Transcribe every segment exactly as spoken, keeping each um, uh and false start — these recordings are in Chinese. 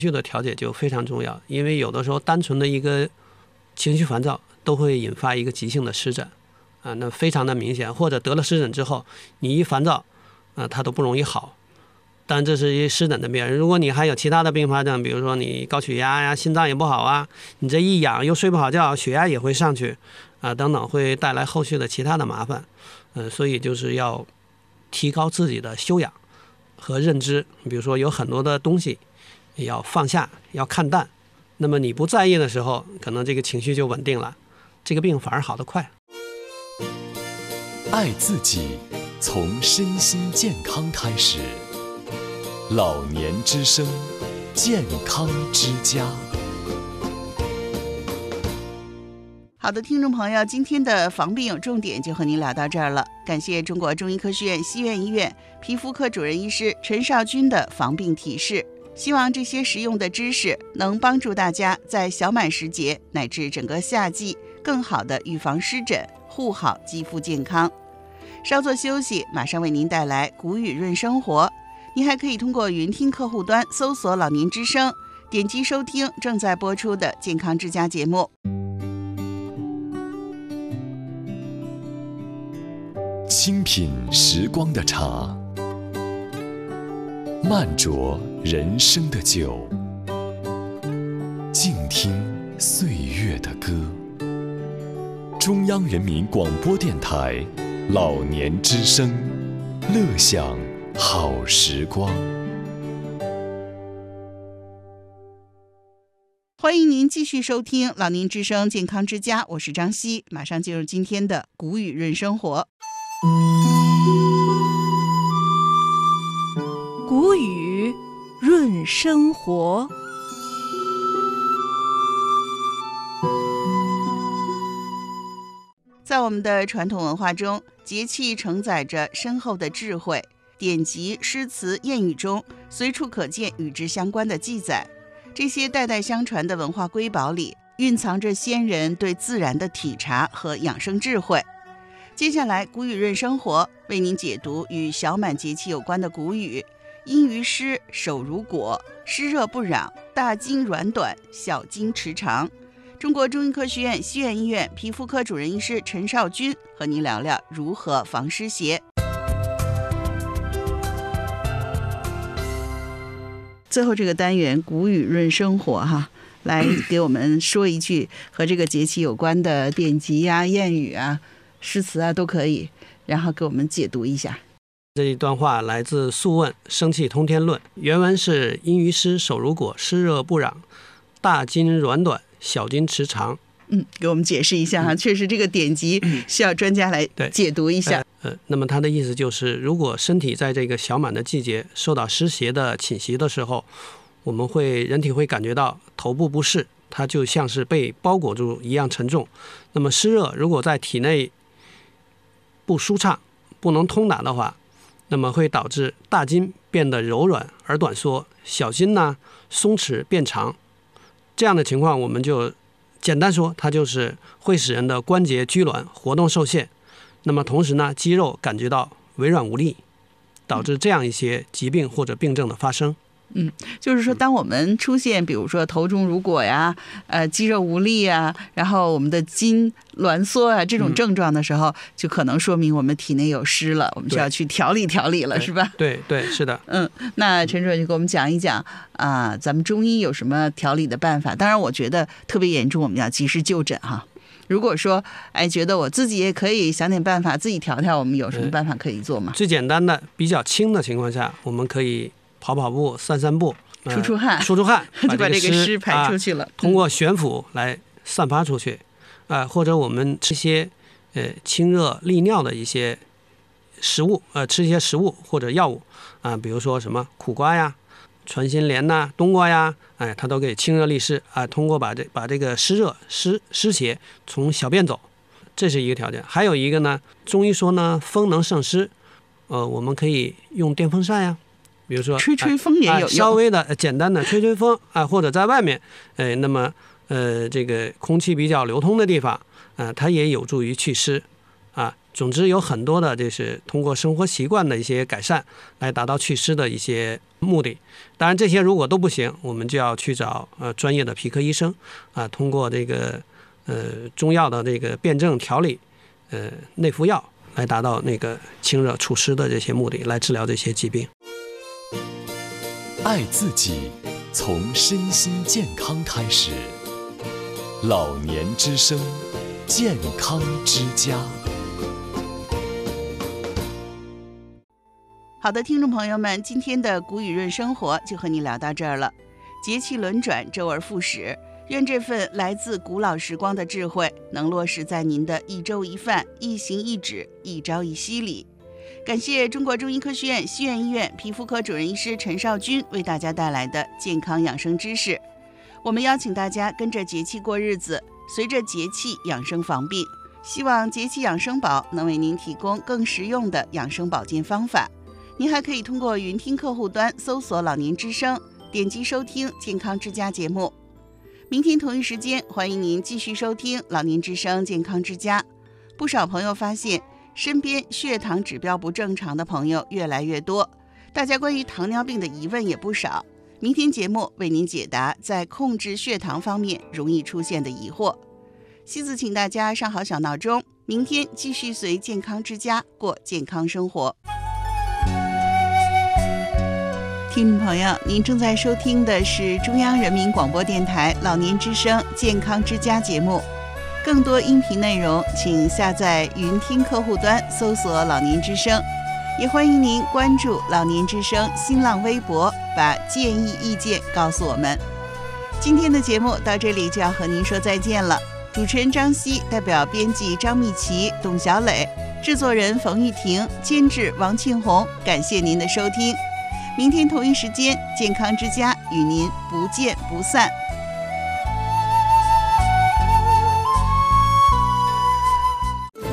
绪的调节就非常重要，因为有的时候单纯的一个情绪烦躁都会引发一个急性的湿疹啊，那非常的明显。或者得了湿疹之后，你一烦躁啊，它都不容易好。当然这是一湿疹的病人，如果你还有其他的并发症，比如说你高血压呀、心脏也不好啊，你这一痒又睡不好觉，血压也会上去啊，等等，会带来后续的其他的麻烦。嗯、呃，所以就是要提高自己的修养和认知，比如说有很多的东西要放下，要看淡。那么你不在意的时候，可能这个情绪就稳定了，这个病反而好得快。 爱自己，从身心健康开始。老年之声，健康之家。 好的，听众朋友，今天的防病有重点就和您聊到这儿了。感谢中国中医科学院西苑医院皮肤科主任医师陈少军的防病提示。希望这些实用的知识能帮助大家在小满时节乃至整个夏季更好的预防湿疹，护好肌肤健康。稍作休息，马上为您带来谷雨润生活。您还可以通过云听客户端搜索老年之声，点击收听正在播出的健康之家节目。 清品时光的茶，慢酌人生的酒，静听岁月的歌。中央人民广播电台老年之声，乐享好时光。 欢迎您继续收听老年之声健康之家，我是张希，马上进入今天的谷雨润生活。 谷雨润生活。 在我们的传统文化中，节气承载着深厚的智慧，典籍、诗词、谚语中随处可见与之相关的记载。这些代代相传的文化瑰宝里，蕴藏着先人对自然的体察和养生智慧。接下来，谷雨润生活为您解读与小满节气有关的谷语：阴于湿，手如裹，湿热不攘，大筋软短，小筋持长。中国中医科学院西苑医院皮肤科主任医师陈少军和您聊聊如何防湿邪。最后这个单元谷雨润生活哈，来给我们说一句和这个节气有关的典籍呀、谚语啊、诗词啊都可以，然后给我们解读一下。 这一段话来自《素问·生气通天论》，原文是：阴于湿，手如裹，湿热不攘，大筋软短，小筋持长。 嗯，给我们解释一下哈，确实这个典籍需要专家来解读一下。 呃，那么它的意思就是，如果身体在这个小满的季节受到湿邪的侵袭的时候，我们会人体会感觉到头部不适，它就像是被包裹住一样沉重。那么湿热如果在体内不舒畅、不能通达的话，那么会导致大筋变得柔软而短缩，小筋呢松弛变长。这样的情况，我们就简单说，它就是会使人的关节拘挛、活动受限。那么同时呢，肌肉感觉到微软无力，导致这样一些疾病或者病症的发生。 嗯，就是说，当我们出现比如说头重如裹呀、呃肌肉无力啊，然后我们的筋挛缩啊这种症状的时候，嗯、就可能说明我们体内有湿了，我们需要去调理调理了，是吧？ 对对，是的。 嗯，那陈主任就给我们讲一讲啊、呃，咱们中医有什么调理的办法？当然，我觉得特别严重，我们要及时就诊哈。如果说哎觉得我自己也可以想点办法自己调调，我们有什么办法可以做吗？ 最简单的比较轻的情况下，我们可以跑跑步、散散步， 呃、出出汗， 出出汗， 就把这个湿排出去了。啊、 通过悬浮来散发出去，啊、呃，或者我们吃些呃清热利尿的一些食物，呃，吃一些食物或者药物啊、呃，比如说什么苦瓜呀、传心莲呐、冬瓜呀，哎，它都可以清热利湿啊、呃。通过把这把这个湿热湿湿邪从小便走，这是一个条件。还有一个呢，中医说呢，风能胜湿，呃，我们可以用电风扇呀。比如说吹吹风也有用、 啊、稍微的简单的吹吹风啊，或者在外面，呃，那么呃这个空气比较流通的地方，啊、呃，它也有助于祛湿啊。 总之有很多的就是通过生活习惯的一些改善来达到祛湿的一些目的。当然这些如果都不行，我们就要去找呃专业的皮科医生啊、呃，通过这个呃中药的这个辩证调理，呃内服药来达到那个清热除湿的这些目的，来治疗这些疾病。 爱自己，从身心健康开始。老年之声，健康之家。 好的，听众朋友们，今天的古语润生活就和你聊到这儿了。节气轮转，周而复始，愿这份来自古老时光的智慧能落实在您的一粥一饭、一行一止、一朝一夕里。感谢中国中医科学院西苑医院皮肤科主任医师陈少军为大家带来的健康养生知识。我们邀请大家跟着节气过日子，随着节气养生防病。希望节气养生宝能为您提供更实用的养生保健方法。您还可以通过云听客户端搜索老年之声，点击收听健康之家节目。明天同一时间，欢迎您继续收听老年之声健康之家。不少朋友发现身边血糖指标不正常的朋友越来越多，大家关于糖尿病的疑问也不少。明天节目为您解答在控制血糖方面容易出现的疑惑。西子请大家上好小闹钟，明天继续随健康之家过健康生活。听众朋友，您正在收听的是中央人民广播电台老年之声健康之家节目。更多音频内容请下载云听客户端搜索老年之声，也欢迎您关注老年之声新浪微博，把建议意见告诉我们。今天的节目到这里就要和您说再见了。主持人张希代表编辑张蜜琪、董小磊，制作人冯玉婷，监制王庆红，感谢您的收听。明天同一时间，健康之家与您不见不散。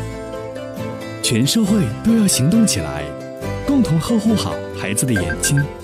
全社会都要行动起来，共同呵护好孩子的眼睛。